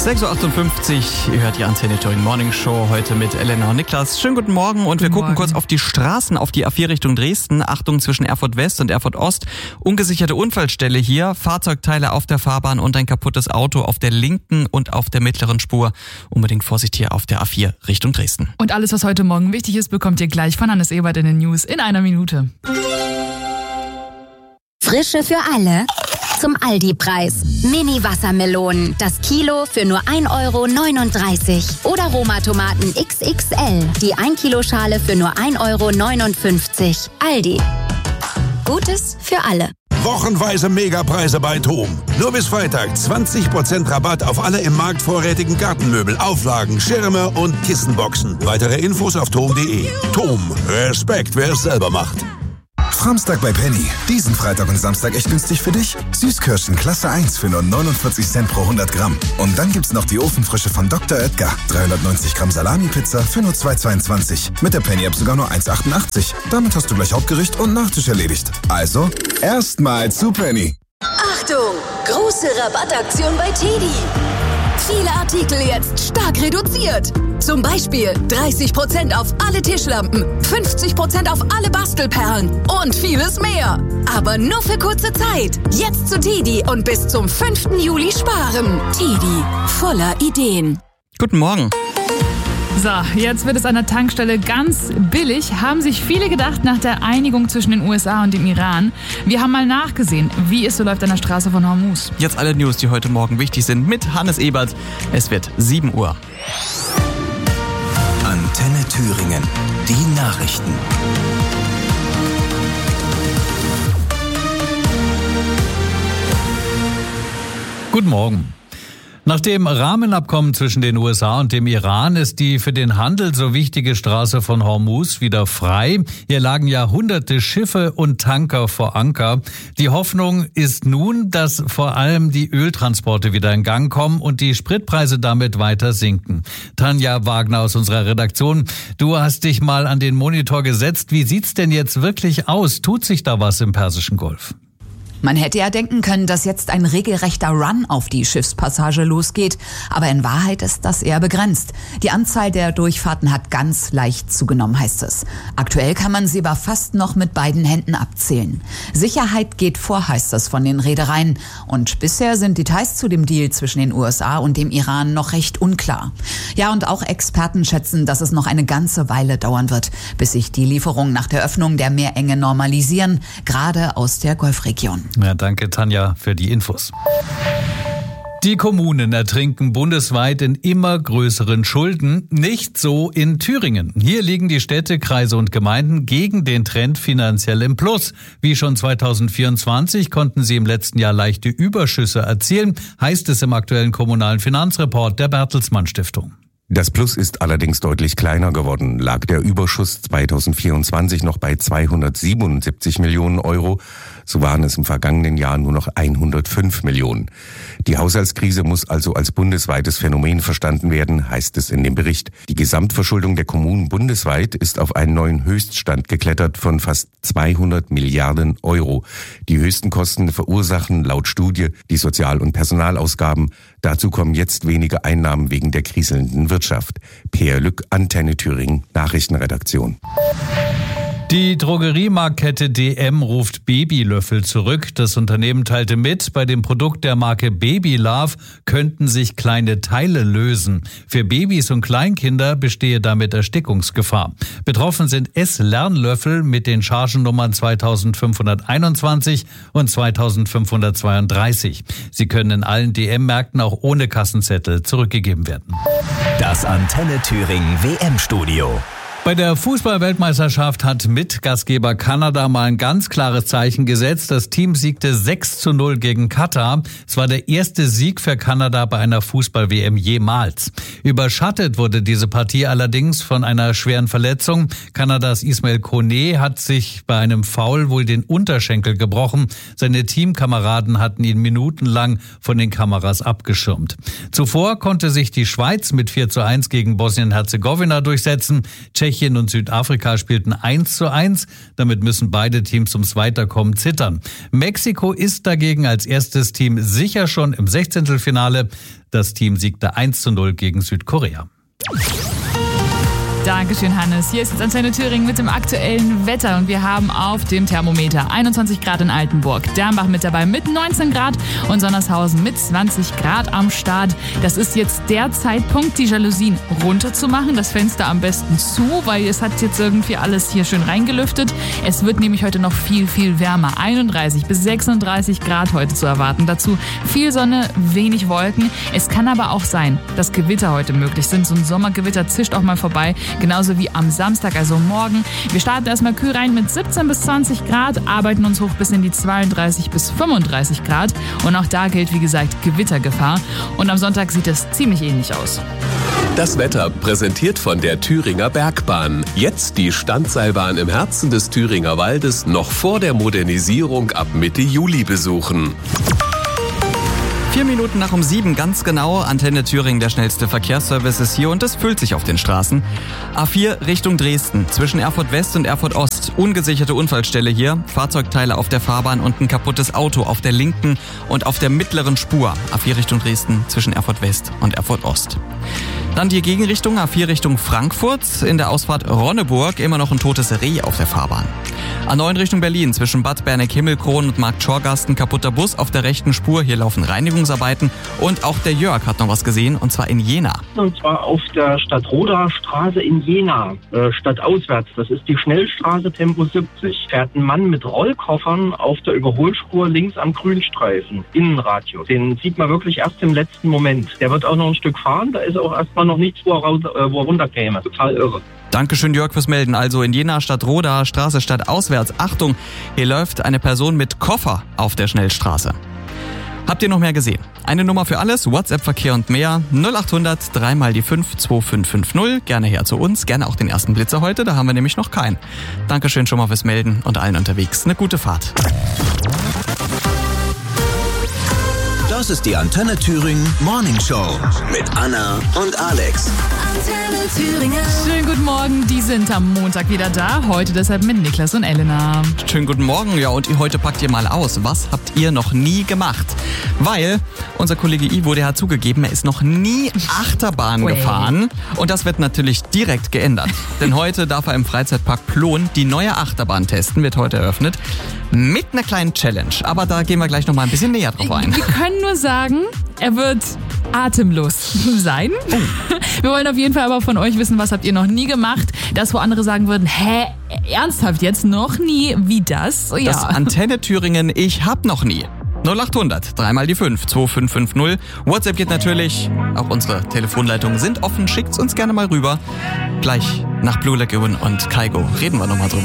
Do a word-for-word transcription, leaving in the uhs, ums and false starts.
sechs Uhr achtundfünfzig, ihr hört die Antenne Thüringen Morning Show heute mit Elena und Niklas. Schönen guten Morgen und guten wir gucken Morgen. kurz auf die Straßen, auf die A vier Richtung Dresden. Achtung zwischen Erfurt West und Erfurt Ost. Ungesicherte Unfallstelle hier, Fahrzeugteile auf der Fahrbahn und ein kaputtes Auto auf der linken und auf der mittleren Spur. Unbedingt Vorsicht hier auf der A vier Richtung Dresden. Und alles, was heute Morgen wichtig ist, bekommt ihr gleich von Hannes Ebert in den News in einer Minute. Frische für alle zum Aldi-Preis. Mini-Wassermelonen, das Kilo für nur ein Euro neununddreißig. Oder Roma-Tomaten X X L, die ein Kilo Schale für nur ein Euro neunundfünfzig. Aldi. Gutes für alle. Wochenweise Megapreise bei TOM. Nur bis Freitag zwanzig Prozent Rabatt auf alle im Markt vorrätigen Gartenmöbel, Auflagen, Schirme und Kissenboxen. Weitere Infos auf tom punkt de. TOM. Respekt, wer es selber macht. Samstag bei Penny. Diesen Freitag und Samstag echt günstig für dich. Süßkirschen Klasse eins für nur neunundvierzig Cent pro hundert Gramm. Und dann gibt's noch die Ofenfrische von Doktor Oetker. dreihundertneunzig Gramm Salami-Pizza für nur zwei Euro zweiundzwanzig. Mit der Penny-App sogar nur eins Euro achtundachtzig. Damit hast du gleich Hauptgericht und Nachtisch erledigt. Also, erstmal zu Penny. Achtung! Große Rabattaktion bei Teddy. Viele Artikel jetzt stark reduziert. Zum Beispiel dreißig Prozent auf alle Tischlampen, fünfzig Prozent auf alle Bastelperlen und vieles mehr. Aber nur für kurze Zeit. Jetzt zu Teddy und bis zum fünften Juli sparen. Teddy, voller Ideen. Guten Morgen. So, jetzt wird es an der Tankstelle ganz billig, haben sich viele gedacht nach der Einigung zwischen den U S A und dem Iran. Wir haben mal nachgesehen, wie es so läuft an der Straße von Hormuz. Jetzt alle News, die heute Morgen wichtig sind, mit Hannes Ebert. Es wird sieben Uhr. Antenne Thüringen, die Nachrichten. Guten Morgen. Nach dem Rahmenabkommen zwischen den U S A und dem Iran ist die für den Handel so wichtige Straße von Hormuz wieder frei. Hier lagen ja hunderte Schiffe und Tanker vor Anker. Die Hoffnung ist nun, dass vor allem die Öltransporte wieder in Gang kommen und die Spritpreise damit weiter sinken. Tanja Wagner aus unserer Redaktion, du hast dich mal an den Monitor gesetzt. Wie sieht's denn jetzt wirklich aus? Tut sich da was im Persischen Golf? Man hätte ja denken können, dass jetzt ein regelrechter Run auf die Schiffspassage losgeht. Aber in Wahrheit ist das eher begrenzt. Die Anzahl der Durchfahrten hat ganz leicht zugenommen, heißt es. Aktuell kann man sie aber fast noch mit beiden Händen abzählen. Sicherheit geht vor, heißt es von den Reedereien. Und bisher sind Details zu dem Deal zwischen den U S A und dem Iran noch recht unklar. Ja, und auch Experten schätzen, dass es noch eine ganze Weile dauern wird, bis sich die Lieferungen nach der Öffnung der Meerenge normalisieren, gerade aus der Golfregion. Ja, danke Tanja für die Infos. Die Kommunen ertrinken bundesweit in immer größeren Schulden, nicht so in Thüringen. Hier liegen die Städte, Kreise und Gemeinden gegen den Trend finanziell im Plus. Wie schon zweitausendvierundzwanzig konnten sie im letzten Jahr leichte Überschüsse erzielen, heißt es im aktuellen kommunalen Finanzreport der Bertelsmann Stiftung. Das Plus ist allerdings deutlich kleiner geworden. Lag der Überschuss zweitausendvierundzwanzig noch bei zweihundertsiebenundsiebzig Millionen Euro, so waren es im vergangenen Jahr nur noch hundertfünf Millionen. Die Haushaltskrise muss also als bundesweites Phänomen verstanden werden, heißt es in dem Bericht. Die Gesamtverschuldung der Kommunen bundesweit ist auf einen neuen Höchststand geklettert von fast zweihundert Milliarden Euro. Die höchsten Kosten verursachen laut Studie die Sozial- und Personalausgaben. Dazu kommen jetzt wenige Einnahmen wegen der kriselnden Wirtschaft. Peer Lück, Antenne Thüringen, Nachrichtenredaktion. Die Drogeriemarktkette D M ruft Babylöffel zurück. Das Unternehmen teilte mit, bei dem Produkt der Marke Baby Love könnten sich kleine Teile lösen. Für Babys und Kleinkinder bestehe damit Erstickungsgefahr. Betroffen sind Esslernlöffel mit den Chargennummern zweitausendfünfhunderteinundzwanzig und zweitausendfünfhundertzweiunddreißig. Sie können in allen D M-Märkten auch ohne Kassenzettel zurückgegeben werden. Das Antenne Thüringen W M-Studio. Bei der Fußball-Weltmeisterschaft hat Mitgastgeber Kanada mal ein ganz klares Zeichen gesetzt. Das Team siegte sechs zu null gegen Katar. Es war der erste Sieg für Kanada bei einer Fußball-W M jemals. Überschattet wurde diese Partie allerdings von einer schweren Verletzung. Kanadas Ismail Kone hat sich bei einem Foul wohl den Unterschenkel gebrochen. Seine Teamkameraden hatten ihn minutenlang von den Kameras abgeschirmt. Zuvor konnte sich die Schweiz mit vier zu eins gegen Bosnien-Herzegowina durchsetzen. Tschechien Tschechien und Südafrika spielten eins zu eins. Damit müssen beide Teams ums Weiterkommen zittern. Mexiko ist dagegen als erstes Team sicher schon im Sechzehntelfinale. Das Team siegte eins zu null gegen Südkorea. Dankeschön, Hannes. Hier ist jetzt Antenne Thüringen mit dem aktuellen Wetter und wir haben auf dem Thermometer einundzwanzig Grad in Altenburg, Dernbach mit dabei mit neunzehn Grad und Sonnershausen mit zwanzig Grad am Start. Das ist jetzt der Zeitpunkt, die Jalousien runterzumachen, das Fenster am besten zu, weil es hat jetzt irgendwie alles hier schön reingelüftet. Es wird nämlich heute noch viel, viel wärmer. einunddreißig bis sechsunddreißig Grad heute zu erwarten. Dazu viel Sonne, wenig Wolken. Es kann aber auch sein, dass Gewitter heute möglich sind. So ein Sommergewitter zischt auch mal vorbei. Genauso wie am Samstag, also morgen. Wir starten erstmal kühl rein mit siebzehn bis zwanzig Grad, arbeiten uns hoch bis in die zweiunddreißig bis fünfunddreißig Grad. Und auch da gilt, wie gesagt, Gewittergefahr. Und am Sonntag sieht es ziemlich ähnlich aus. Das Wetter präsentiert von der Thüringer Bergbahn. Jetzt die Standseilbahn im Herzen des Thüringer Waldes noch vor der Modernisierung ab Mitte Juli besuchen. Vier Minuten nach um sieben, ganz genau. Antenne Thüringen, der schnellste Verkehrsservice ist hier und es füllt sich auf den Straßen. A vier Richtung Dresden, zwischen Erfurt West und Erfurt Ost. Ungesicherte Unfallstelle hier. Fahrzeugteile auf der Fahrbahn und ein kaputtes Auto auf der linken und auf der mittleren Spur. A vier Richtung Dresden, zwischen Erfurt West und Erfurt Ost. Dann die Gegenrichtung, A vier Richtung Frankfurt. In der Ausfahrt Ronneburg immer noch ein totes Reh auf der Fahrbahn. A neun Richtung Berlin, zwischen Bad Berneck-Himmelkron und Markt-Schorgast ein kaputter Bus auf der rechten Spur. Hier laufen Reinigungsarbeiten. Und auch der Jörg hat noch was gesehen, und zwar in Jena. Und zwar auf der Stadtroder Straße in Jena, äh, stadtauswärts. Das ist die Schnellstraße Tempo siebzig. Fährt ein Mann mit Rollkoffern auf der Überholspur links am Grünstreifen, Innenradio. Den sieht man wirklich erst im letzten Moment. Der wird auch noch ein Stück fahren, da ist auch erstmal noch nichts, wo er, raus, äh, wo er runterkäme. Total irre. Dankeschön, Jörg, fürs Melden. Also in Jena, Stadtroda, Straße stadtauswärts. Achtung, hier läuft eine Person mit Koffer auf der Schnellstraße. Habt ihr noch mehr gesehen? Eine Nummer für alles, WhatsApp-Verkehr und mehr. null acht hundert drei mal die fünf zwei fünf fünf null. Gerne her zu uns, gerne auch den ersten Blitzer heute, da haben wir nämlich noch keinen. Dankeschön schon mal fürs Melden und allen unterwegs eine gute Fahrt. Das ist die Antenne Thüringen Morning Show mit Anna und Alex. Antenne Thüringen. Schönen guten Morgen, die sind am Montag wieder da. Heute deshalb mit Niklas und Elena. Schönen guten Morgen, ja, und heute packt ihr mal aus. Was habt ihr noch nie gemacht? Weil unser Kollege Ivo, der hat zugegeben, er ist noch nie Achterbahn Way. gefahren. Und das wird natürlich direkt geändert. Denn heute darf er im Freizeitpark Plon die neue Achterbahn testen, wird heute eröffnet. Mit einer kleinen Challenge. Aber da gehen wir gleich noch mal ein bisschen näher drauf ein. Wir können nur sagen, er wird atemlos sein. Oh. Wir wollen auf jeden Fall aber von euch wissen, was habt ihr noch nie gemacht? Das, wo andere sagen würden, hä, ernsthaft jetzt noch nie? Wie das? Ja. Das Antenne Thüringen, ich hab noch nie. null acht hundert drei mal die fünf zwei fünf fünf null. WhatsApp geht natürlich. Auch unsere Telefonleitungen sind offen. Schickt's uns gerne mal rüber. Gleich nach Blue Lagoon und Kaigo reden wir nochmal drüber.